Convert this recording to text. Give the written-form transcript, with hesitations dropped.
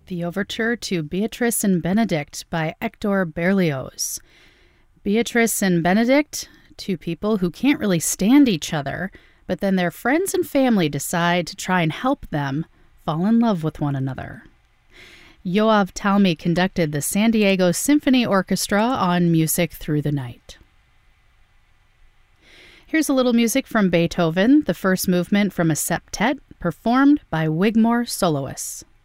The Overture to Beatrice and Benedict by Hector Berlioz. Beatrice and Benedict, two people who can't really stand each other, but then their friends and family decide to try and help them fall in love with one another. Yoav Talmi conducted the San Diego Symphony Orchestra on Music Through the Night. Here's a little music from Beethoven, the first movement from a septet, performed by Wigmore soloists.